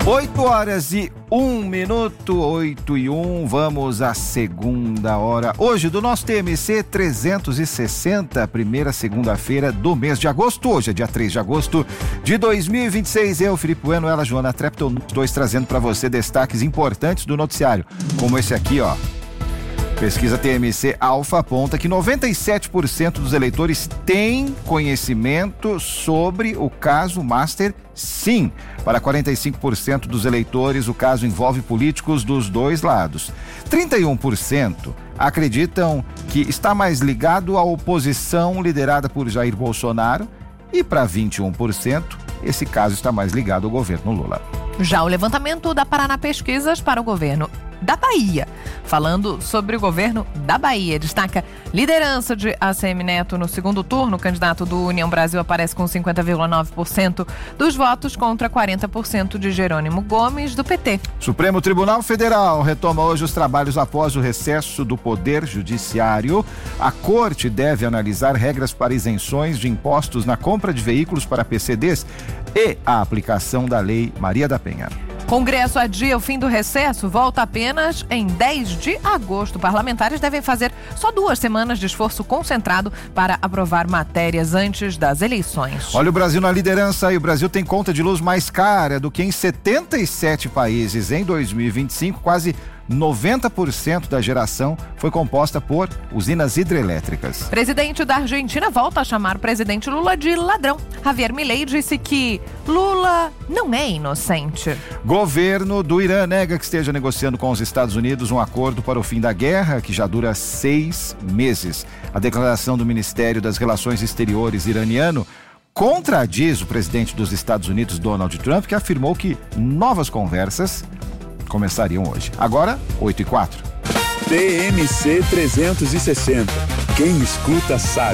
8h01, 8h01, vamos à segunda hora. Hoje do nosso TMC 360, primeira segunda-feira do mês de agosto. Hoje é dia 3 de agosto de 2026. Eu, Felipe Bueno, ela, Joana Trepton, nós dois trazendo para você destaques importantes do noticiário, como esse aqui, ó. Pesquisa TMC Alfa aponta que 97% dos eleitores têm conhecimento sobre o caso Master, sim. Para 45% dos eleitores, o caso envolve políticos dos dois lados. 31% acreditam que está mais ligado à oposição liderada por Jair Bolsonaro e para 21%, esse caso está mais ligado ao governo Lula. Já o levantamento da Paraná Pesquisas para o governo da Bahia, falando sobre o governo da Bahia, destaca liderança de ACM Neto no segundo turno. O candidato do União Brasil aparece com 50,9% dos votos contra 40% de Jerônimo Gomes, do PT. Supremo Tribunal Federal retoma hoje os trabalhos após o recesso do Poder Judiciário. A Corte deve analisar regras para isenções de impostos na compra de veículos para PCDs e a aplicação da Lei Maria da Penha. Congresso adia o fim do recesso, volta apenas em 10 de agosto. Parlamentares devem fazer só 2 semanas de esforço concentrado para aprovar matérias antes das eleições. Olha o Brasil na liderança, e o Brasil tem conta de luz mais cara do que em 77 países. Em 2025, quase 90% da geração foi composta por usinas hidrelétricas. Presidente da Argentina volta a chamar o presidente Lula de ladrão. Javier Milei disse que Lula não é inocente. Governo do Irã nega que esteja negociando com os Estados Unidos um acordo para o fim da guerra, que já dura 6 meses. A declaração do Ministério das Relações Exteriores iraniano contradiz o presidente dos Estados Unidos, Donald Trump, que afirmou que novas conversas começariam hoje. Agora, 8h04. TMC 360. Quem escuta sabe.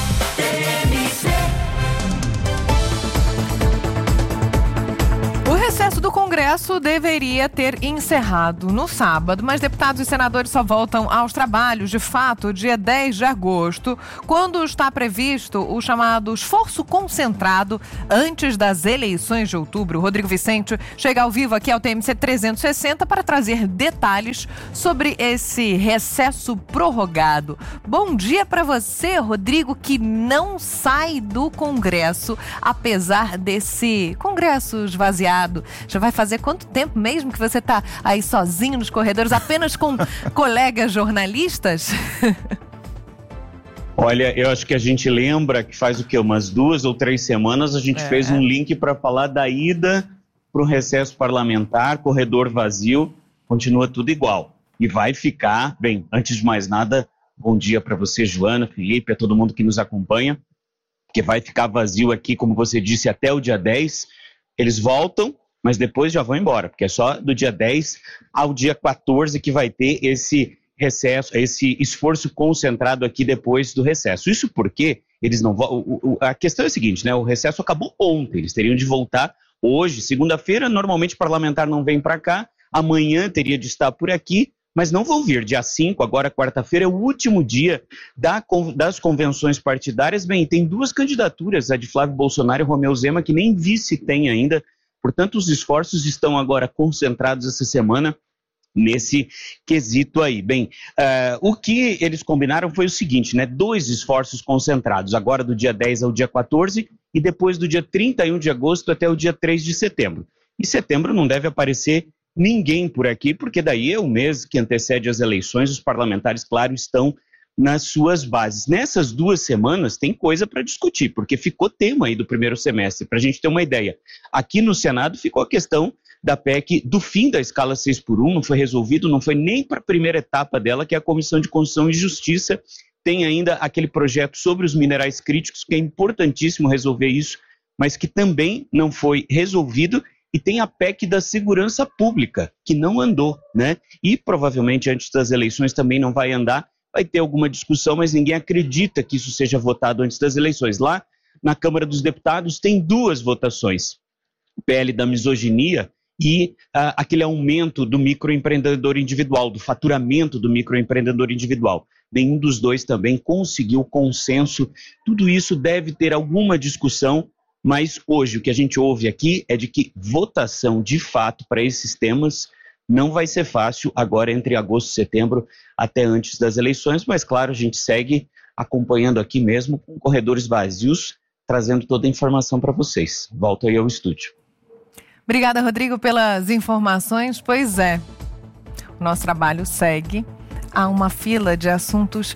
O recesso do Congresso deveria ter encerrado no sábado, mas deputados e senadores só voltam aos trabalhos, de fato, dia 10 de agosto, quando está previsto o chamado esforço concentrado antes das eleições de outubro. Rodrigo Vicente chega ao vivo aqui ao TMC 360 para trazer detalhes sobre esse recesso prorrogado. Bom dia para você, Rodrigo, que não sai do Congresso, apesar desse Congresso esvaziado. Já vai fazer quanto tempo mesmo que você está aí sozinho nos corredores, apenas com colegas jornalistas? Olha, eu acho que a gente lembra que faz o quê? Umas 2 ou 3 semanas a gente fez um link para falar da ida para o recesso parlamentar, corredor vazio, continua tudo igual. E vai ficar, bem, antes de mais nada, bom dia para você, Joana, Felipe, a todo mundo que nos acompanha, que vai ficar vazio aqui, como você disse, até o dia 10. Eles voltam, mas depois já vão embora, porque é só do dia 10 ao dia 14 que vai ter esse recesso, esse esforço concentrado aqui depois do recesso. Isso porque eles não vão. A questão é a seguinte, né? O recesso acabou ontem, eles teriam de voltar hoje, segunda-feira. Normalmente o parlamentar não vem para cá, amanhã teria de estar por aqui, mas não vão vir. Dia 5, agora quarta-feira, é o último dia das convenções partidárias. Bem, tem 2 candidaturas, a de Flávio Bolsonaro e Romeu Zema, que nem vice tem ainda. Portanto, os esforços estão agora concentrados essa semana nesse quesito aí. Bem, o que eles combinaram foi o seguinte, né? 2 esforços concentrados, agora do dia 10 ao dia 14 e depois do dia 31 de agosto até o dia 3 de setembro. Em setembro não deve aparecer ninguém por aqui, porque daí é o mês que antecede as eleições, os parlamentares, claro, estão nas suas bases. Nessas 2 semanas tem coisa para discutir, porque ficou tema aí do primeiro semestre. Para a gente ter uma ideia, aqui no Senado ficou a questão da PEC do fim da escala 6x1, não foi resolvido, não foi nem para a primeira etapa dela, que é a Comissão de Constituição e Justiça. Tem ainda aquele projeto sobre os minerais críticos, que é importantíssimo resolver isso, mas que também não foi resolvido. E tem a PEC da segurança pública, que não andou, né? E provavelmente antes das eleições também não vai andar. Vai ter alguma discussão, mas ninguém acredita que isso seja votado antes das eleições. Lá na Câmara dos Deputados tem 2 votações. O PL da misoginia e aquele aumento do microempreendedor individual, do faturamento do microempreendedor individual. Nenhum dos 2 também conseguiu consenso. Tudo isso deve ter alguma discussão. Mas hoje o que a gente ouve aqui é de que votação de fato para esses temas não vai ser fácil agora entre agosto e setembro, até antes das eleições, mas claro, a gente segue acompanhando aqui mesmo com corredores vazios, trazendo toda a informação para vocês. Volto aí ao estúdio. Obrigada, Rodrigo, pelas informações. Pois é, o nosso trabalho segue. Há uma fila de assuntos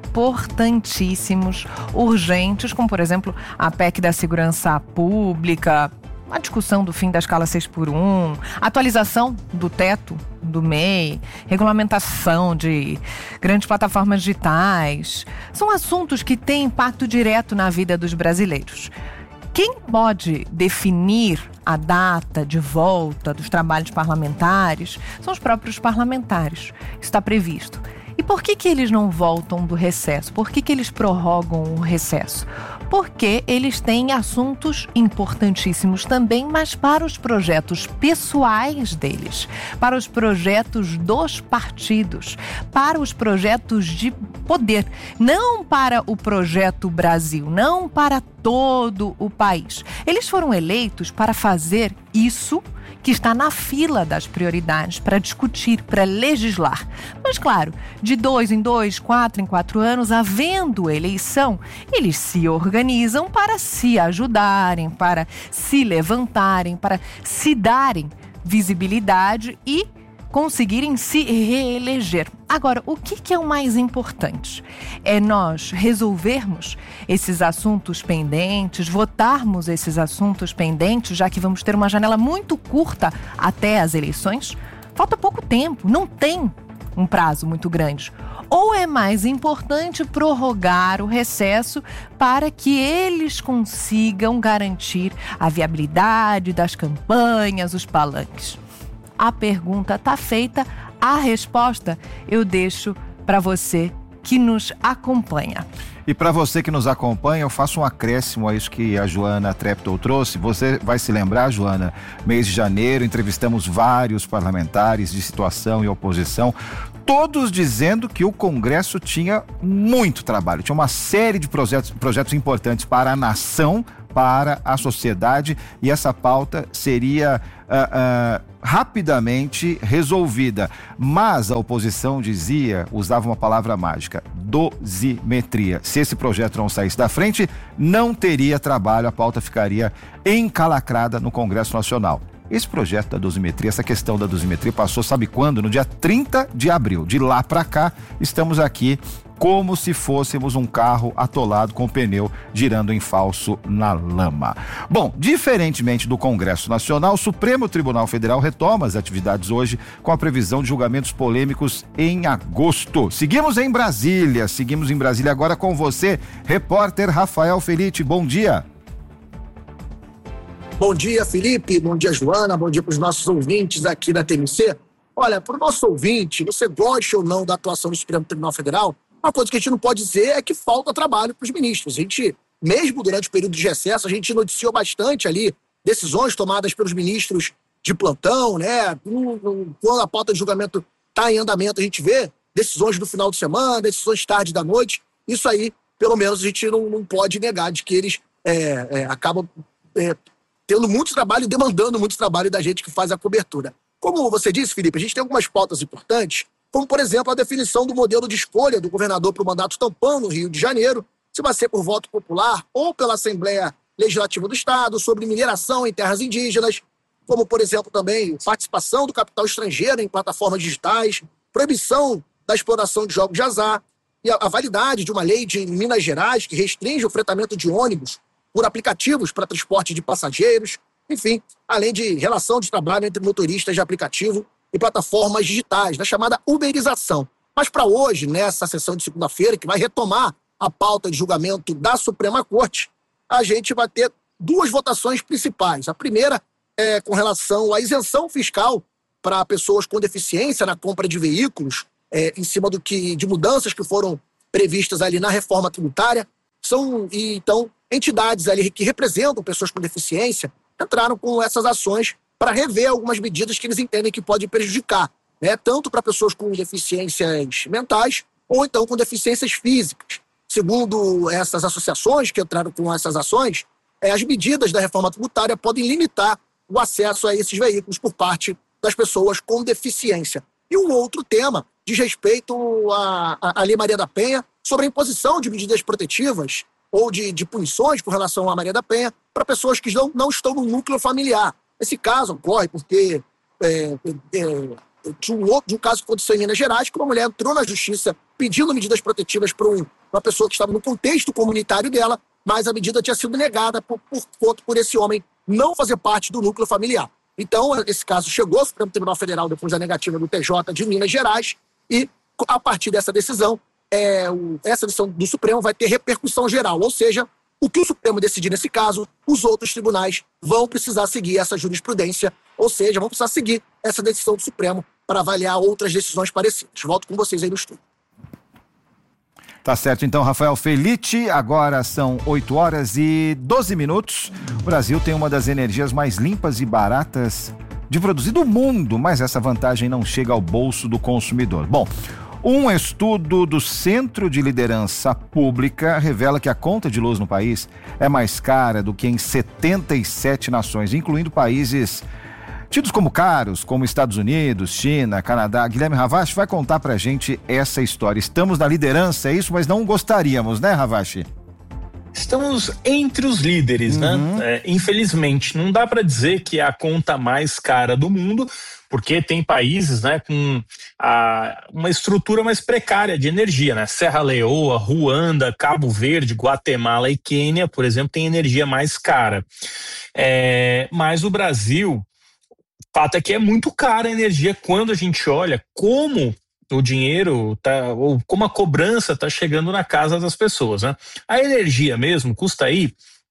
importantíssimos, urgentes, como, por exemplo, a PEC da segurança pública, a discussão do fim da escala 6x1, atualização do teto do MEI, regulamentação de grandes plataformas digitais. São assuntos que têm impacto direto na vida dos brasileiros. Quem pode definir a data de volta dos trabalhos parlamentares são os próprios parlamentares. Isso está previsto. E por que eles não voltam do recesso? Por que eles prorrogam o recesso? Porque eles têm assuntos importantíssimos também, mas para os projetos pessoais deles, para os projetos dos partidos, para os projetos de poder, não para o projeto Brasil, não para todo o país. Eles foram eleitos para fazer isso que está na fila das prioridades, para discutir, para legislar. Mas, claro, de 2 em 2, 4 em 4 anos, havendo eleição, eles se organizam para se ajudarem, para se levantarem, para se darem visibilidade e conseguirem se reeleger. Agora, o que é o mais importante? É nós resolvermos esses assuntos pendentes, votarmos esses assuntos pendentes, já que vamos ter uma janela muito curta até as eleições? Falta pouco tempo, não tem um prazo muito grande. Ou é mais importante prorrogar o recesso para que eles consigam garantir a viabilidade das campanhas, os palanques? A pergunta está feita, a resposta eu deixo para você que nos acompanha. E para você que nos acompanha, eu faço um acréscimo a isso que a Joana Treptow trouxe. Você vai se lembrar, Joana, mês de janeiro, entrevistamos vários parlamentares de situação e oposição, todos dizendo que o Congresso tinha muito trabalho, tinha uma série de projetos importantes para a nação, para a sociedade, e essa pauta seria rapidamente resolvida. Mas a oposição usava uma palavra mágica: dosimetria. Se esse projeto não saísse da frente, não teria trabalho, a pauta ficaria encalacrada no Congresso Nacional. Esse projeto da dosimetria, essa questão da dosimetria passou, sabe quando? No dia 30 de abril. De lá para cá, estamos aqui como se fôssemos um carro atolado com o pneu girando em falso na lama. Bom, diferentemente do Congresso Nacional, o Supremo Tribunal Federal retoma as atividades hoje com a previsão de julgamentos polêmicos em agosto. Seguimos em Brasília agora com você, repórter Rafael Felite. Bom dia. Bom dia, Felipe. Bom dia, Joana. Bom dia para os nossos ouvintes aqui da TMC. Olha, para o nosso ouvinte, você gosta ou não da atuação do Supremo Tribunal Federal, uma coisa que a gente não pode dizer é que falta trabalho para os ministros. A gente, mesmo durante o período de recesso, a gente noticiou bastante ali decisões tomadas pelos ministros de plantão, né? Quando a pauta de julgamento está em andamento, a gente vê decisões do final de semana, decisões tarde da noite. Isso aí, pelo menos, a gente não pode negar de que eles acabam tendo muito trabalho e demandando muito trabalho da gente que faz a cobertura. Como você disse, Felipe, a gente tem algumas pautas importantes, como, por exemplo, a definição do modelo de escolha do governador para o mandato tampão no Rio de Janeiro, se vai ser por voto popular ou pela Assembleia Legislativa do Estado, sobre mineração em terras indígenas, como, por exemplo, também participação do capital estrangeiro em plataformas digitais, proibição da exploração de jogos de azar e a validade de uma lei de Minas Gerais que restringe o fretamento de ônibus por aplicativos para transporte de passageiros, enfim, além de relação de trabalho entre motoristas de aplicativo e plataformas digitais, da chamada uberização. Mas para hoje, nessa sessão de segunda-feira, que vai retomar a pauta de julgamento da Suprema Corte, a gente vai ter duas votações principais. A primeira é com relação à isenção fiscal para pessoas com deficiência na compra de veículos, em cima de mudanças que foram previstas ali na reforma tributária. Então, entidades ali que representam pessoas com deficiência entraram com essas ações para rever algumas medidas que eles entendem que podem prejudicar, né, tanto para pessoas com deficiências mentais ou então com deficiências físicas. Segundo essas associações que entraram com essas ações, as medidas da reforma tributária podem limitar o acesso a esses veículos por parte das pessoas com deficiência. E um outro tema diz respeito à Lei Maria da Penha, sobre a imposição de medidas protetivas ou de punições com relação à Maria da Penha para pessoas que não estão no núcleo familiar. Esse caso ocorre porque de um caso que aconteceu em Minas Gerais, que uma mulher entrou na justiça pedindo medidas protetivas para uma pessoa que estava no contexto comunitário dela, mas a medida tinha sido negada por esse homem não fazer parte do núcleo familiar. Então, esse caso chegou ao Supremo Tribunal Federal depois da negativa do TJ de Minas Gerais e, a partir dessa decisão, essa decisão do Supremo vai ter repercussão geral, ou seja, o que o Supremo decidir nesse caso, os outros tribunais vão precisar seguir essa jurisprudência, ou seja, vão precisar seguir essa decisão do Supremo para avaliar outras decisões parecidas. Volto com vocês aí no estúdio. Tá certo, então, Rafael Felitti. Agora são 8h12. O Brasil tem uma das energias mais limpas e baratas de produzir do mundo, mas essa vantagem não chega ao bolso do consumidor. Bom, um estudo do Centro de Liderança Pública revela que a conta de luz no país é mais cara do que em 77 nações, incluindo países tidos como caros, como Estados Unidos, China, Canadá. Guilherme Ravache vai contar pra gente essa história. Estamos na liderança, é isso, mas não gostaríamos, né, Ravache? Estamos entre os líderes, né? Infelizmente, não dá para dizer que é a conta mais cara do mundo, porque tem países, né, com uma estrutura mais precária de energia, né? Serra Leoa, Ruanda, Cabo Verde, Guatemala e Quênia, por exemplo, tem energia mais cara. Mas o Brasil, o fato é que é muito cara a energia quando a gente olha como o dinheiro ou como a cobrança está chegando na casa das pessoas, né? A energia mesmo custa aí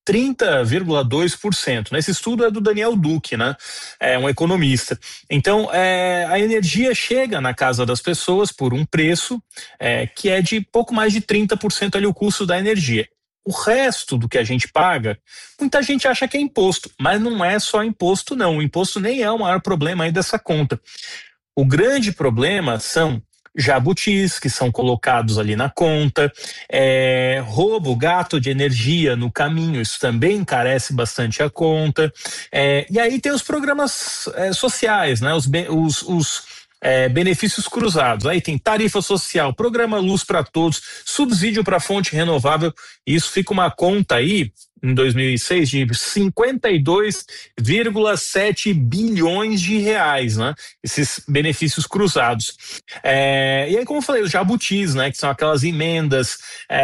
30,2%. Esse estudo é do Daniel Duque, né? É um economista. Então, a energia chega na casa das pessoas por um preço que é de pouco mais de 30% ali o custo da energia. O resto do que a gente paga, muita gente acha que é imposto, mas não é só imposto, não. O imposto nem é o maior problema aí dessa conta. O grande problema são jabutis que são colocados ali na conta, roubo, gato de energia no caminho, isso também encarece bastante a conta. E aí tem os programas sociais, né? Os benefícios cruzados. Aí tem tarifa social, programa Luz para Todos, subsídio para fonte renovável. Isso fica uma conta aí em 2006 de 52,7 bilhões de reais, né? Esses benefícios cruzados. E aí, como eu falei, os jabutis, né? Que são aquelas emendas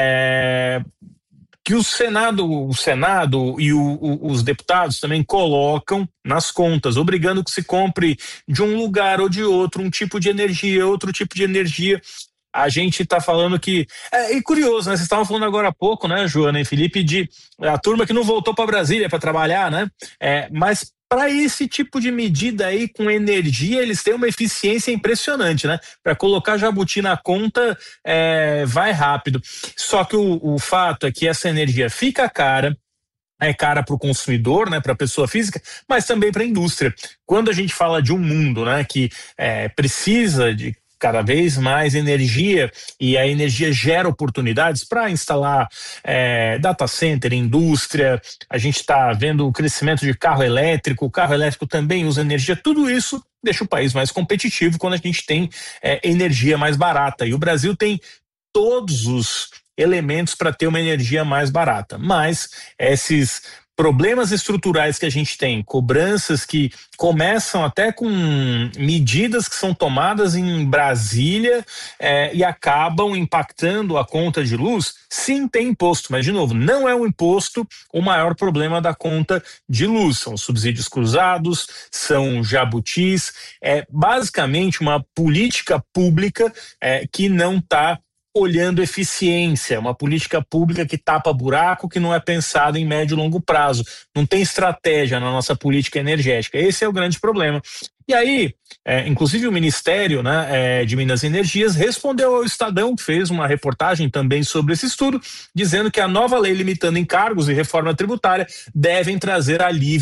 que o Senado e os deputados também colocam nas contas, obrigando que se compre de um lugar ou de outro um tipo de energia, outro tipo de energia. A gente está falando que... É curioso, né? Vocês estavam falando agora há pouco, né, Joana e Felipe, de a turma que não voltou para Brasília para trabalhar, né? Mas para esse tipo de medida aí com energia, eles têm uma eficiência impressionante, né? Para colocar jabuti na conta, vai rápido. Só que o fato é que essa energia fica cara, é cara para o consumidor, né, para a pessoa física, mas também para a indústria. Quando a gente fala de um mundo, né, que precisa de cada vez mais energia, e a energia gera oportunidades para instalar data center, indústria, a gente está vendo o crescimento de carro elétrico, o carro elétrico também usa energia, tudo isso deixa o país mais competitivo quando a gente tem energia mais barata, e o Brasil tem todos os elementos para ter uma energia mais barata, mas esses problemas estruturais que a gente tem, cobranças que começam até com medidas que são tomadas em Brasília e acabam impactando a conta de luz, sim, tem imposto, mas de novo, não é o imposto o maior problema da conta de luz, são subsídios cruzados, são jabutis, basicamente uma política pública que não está olhando eficiência, uma política pública que tapa buraco, que não é pensada em médio e longo prazo, não tem estratégia na nossa política energética, esse é o grande problema. E aí, inclusive o Ministério, né, de Minas e Energias respondeu ao Estadão, que fez uma reportagem também sobre esse estudo, dizendo que a nova lei limitando encargos e reforma tributária devem trazer alívio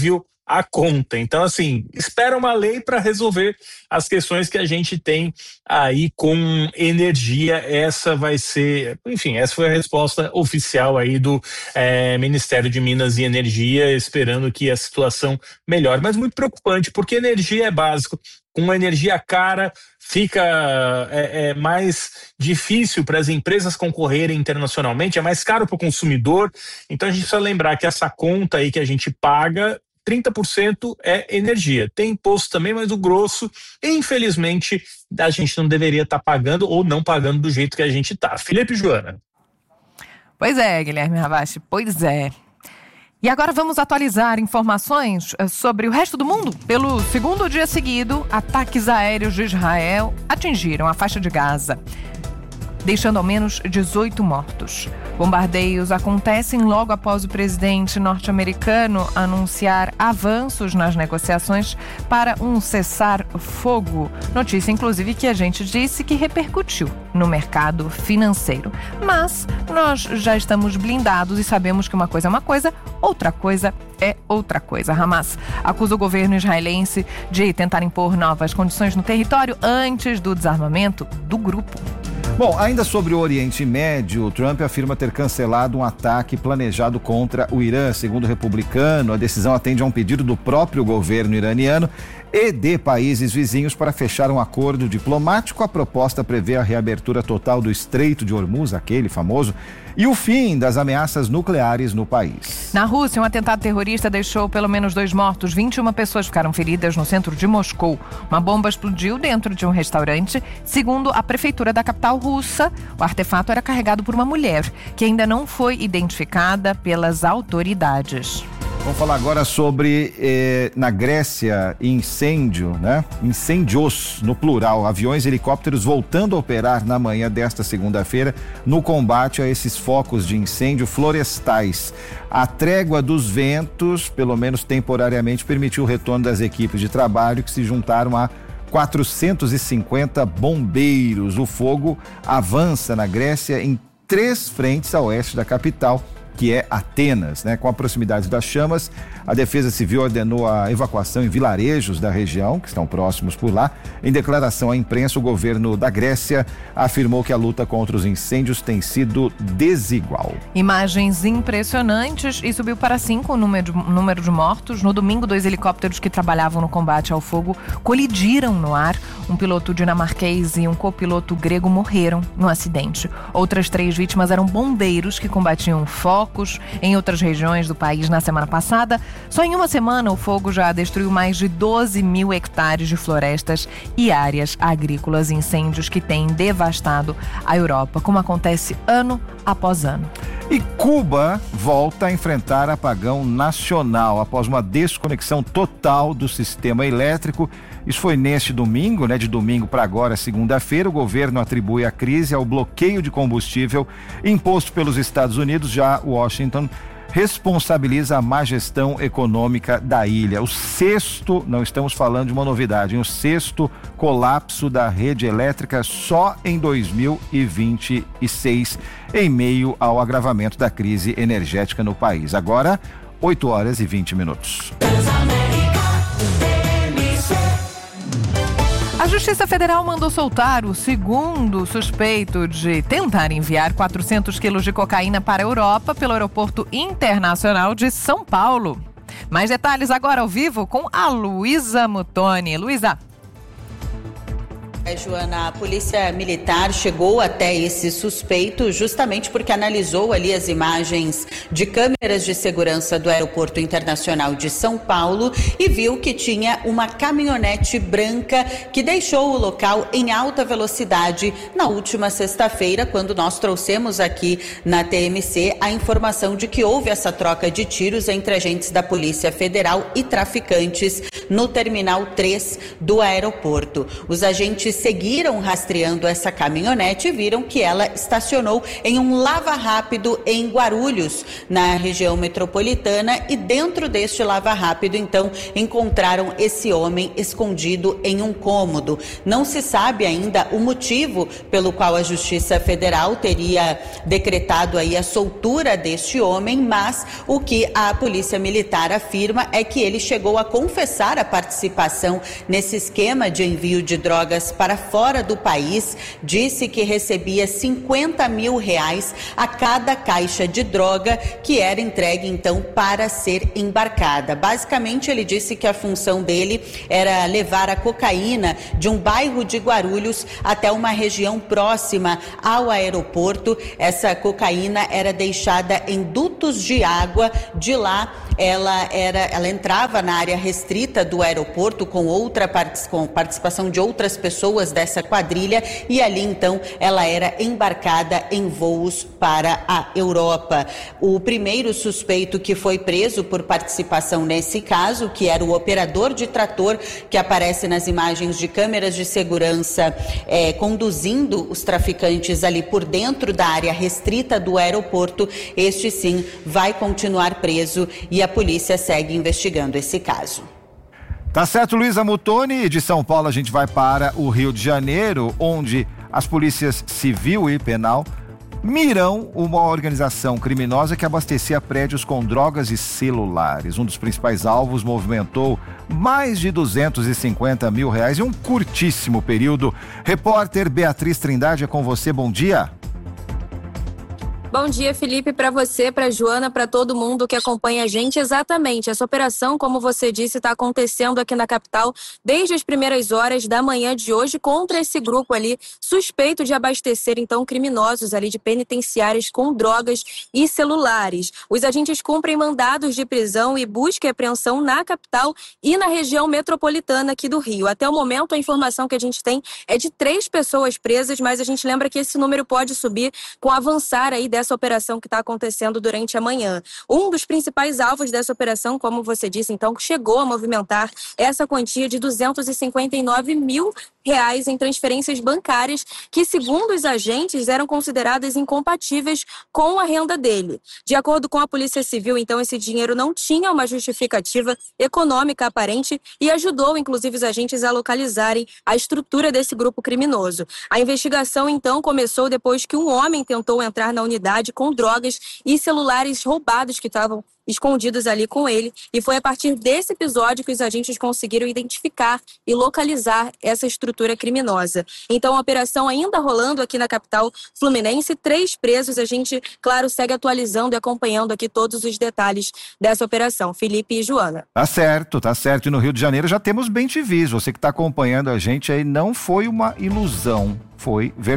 a conta. Então, assim, espera uma lei para resolver as questões que a gente tem aí com energia. Essa vai ser, enfim, essa foi a resposta oficial aí do Ministério de Minas e Energia, esperando que a situação melhore. Mas muito preocupante, porque energia é básico. Com a energia cara, fica mais difícil para as empresas concorrerem internacionalmente, é mais caro para o consumidor. Então a gente precisa lembrar que essa conta aí que a gente paga, 30% é energia. Tem imposto também, mas o grosso, infelizmente, a gente não deveria estar pagando ou não pagando do jeito que a gente está. Felipe e Joana. Pois é, Guilherme Ravache, pois é. E agora vamos atualizar informações sobre o resto do mundo. Pelo segundo dia seguido, ataques aéreos de Israel atingiram a faixa de Gaza, deixando ao menos 18 mortos. Bombardeios acontecem logo após o presidente norte-americano anunciar avanços nas negociações para um cessar-fogo. Notícia, inclusive, que a gente disse que repercutiu no mercado financeiro. Mas nós já estamos blindados e sabemos que uma coisa é uma coisa, outra coisa é outra coisa. Hamas acusa o governo israelense de tentar impor novas condições no território antes do desarmamento do grupo. Bom, ainda sobre o Oriente Médio, Trump afirma ter cancelado um ataque planejado contra o Irã. Segundo o republicano, a decisão atende a um pedido do próprio governo iraniano e de países vizinhos para fechar um acordo diplomático. A proposta prevê a reabertura total do Estreito de Hormuz, aquele famoso, e o fim das ameaças nucleares no país. Na Rússia, um atentado terrorista deixou pelo menos 2 mortos, 21 pessoas ficaram feridas no centro de Moscou. Uma bomba explodiu dentro de um restaurante. Segundo a prefeitura da capital russa, o artefato era carregado por uma mulher, que ainda não foi identificada pelas autoridades. Vamos falar agora sobre, na Grécia, incêndio, né? Incêndios, no plural, aviões e helicópteros voltando a operar na manhã desta segunda-feira no combate a esses focos de incêndio florestais. A trégua dos ventos, pelo menos temporariamente, permitiu o retorno das equipes de trabalho que se juntaram a 450 bombeiros. O fogo avança na Grécia em 3 frentes a oeste da capital, que é Atenas, né? Com a proximidade das chamas, a Defesa Civil ordenou a evacuação em vilarejos da região, que estão próximos por lá. Em declaração à imprensa, o governo da Grécia afirmou que a luta contra os incêndios tem sido desigual. Imagens impressionantes e subiu para 5 o número de mortos. No domingo, 2 helicópteros que trabalhavam no combate ao fogo colidiram no ar. Um piloto dinamarquês e um copiloto grego morreram no acidente. Outras 3 vítimas eram bombeiros que combatiam focos em outras regiões do país na semana passada. Só em uma semana o fogo já destruiu mais de 12 mil hectares de florestas e áreas agrícolas, incêndios que têm devastado a Europa, como acontece ano após ano. E Cuba volta a enfrentar apagão nacional após uma desconexão total do sistema elétrico. Isso foi neste domingo, né? De domingo para agora, segunda-feira, o governo atribui a crise ao bloqueio de combustível imposto pelos Estados Unidos. Já Washington responsabiliza a má gestão econômica da ilha. O 6º, não estamos falando de uma novidade, o 6º colapso da rede elétrica só em 2026, em meio ao agravamento da crise energética no país. Agora, 8h20. A Justiça Federal mandou soltar o segundo suspeito de tentar enviar 400 quilos de cocaína para a Europa pelo Aeroporto Internacional de São Paulo. Mais detalhes agora ao vivo com a Luísa Muttoni. Luísa. Joana, a polícia militar chegou até esse suspeito justamente porque analisou ali as imagens de câmeras de segurança do Aeroporto Internacional de São Paulo e viu que tinha uma caminhonete branca que deixou o local em alta velocidade na última sexta-feira, quando nós trouxemos aqui na TMC a informação de que houve essa troca de tiros entre agentes da Polícia Federal e traficantes no Terminal 3 do aeroporto. Os agentes seguiram rastreando essa caminhonete e viram que ela estacionou em um lava-rápido em Guarulhos, na região metropolitana, e dentro deste lava-rápido, então, encontraram esse homem escondido em um cômodo. Não se sabe ainda o motivo pelo qual a Justiça Federal teria decretado aí a soltura deste homem, mas o que a Polícia Militar afirma é que ele chegou a confessar a participação nesse esquema de envio de drogas para fora do país, disse que recebia R$50 mil a cada caixa de droga que era entregue então para ser embarcada. Basicamente, ele disse que a função dele era levar a cocaína de um bairro de Guarulhos até uma região próxima ao aeroporto. Essa cocaína era deixada em dutos de água. De lá, ela entrava na área restrita do aeroporto com participação de outras pessoas dessa quadrilha, e ali então ela era embarcada em voos para a Europa. O primeiro suspeito que foi preso por participação nesse caso, que era o operador de trator que aparece nas imagens de câmeras de segurança conduzindo os traficantes ali por dentro da área restrita do aeroporto, este sim vai continuar preso e a polícia segue investigando esse caso. Tá certo, Luísa Mutoni. De São Paulo a gente vai para o Rio de Janeiro, onde as polícias civil e penal miram uma organização criminosa que abastecia prédios com drogas e celulares. Um dos principais alvos movimentou mais de R$250 mil em um curtíssimo período. Repórter Beatriz Trindade, é com você, bom dia. Bom dia, Felipe, para você, para Joana, para todo mundo que acompanha a gente. Exatamente, essa operação, como você disse, está acontecendo aqui na capital desde as primeiras horas da manhã de hoje contra esse grupo ali suspeito de abastecer, então, criminosos ali de penitenciárias com drogas e celulares. Os agentes cumprem mandados de prisão e busca e apreensão na capital e na região metropolitana aqui do Rio. Até o momento, a informação que a gente tem é de 3 pessoas presas, mas a gente lembra que esse número pode subir com o avançar aí dessa operação que está acontecendo durante a manhã. Um dos principais alvos dessa operação, como você disse, então, que chegou a movimentar essa quantia de R$259 mil em transferências bancárias que, segundo os agentes, eram consideradas incompatíveis com a renda dele. De acordo com a Polícia Civil, então, esse dinheiro não tinha uma justificativa econômica aparente e ajudou, inclusive, os agentes a localizarem a estrutura desse grupo criminoso. A investigação, então, começou depois que um homem tentou entrar na unidade com drogas e celulares roubados que estavam escondidos ali com ele, e foi a partir desse episódio que os agentes conseguiram identificar e localizar essa estrutura criminosa. Então, a operação ainda rolando aqui na capital fluminense, 3 presos, a gente, claro, segue atualizando e acompanhando aqui todos os detalhes dessa operação. Felipe e Joana. Tá certo. E no Rio de Janeiro já temos bem-te-vis. Você que está acompanhando a gente aí, não foi uma ilusão, foi verdade.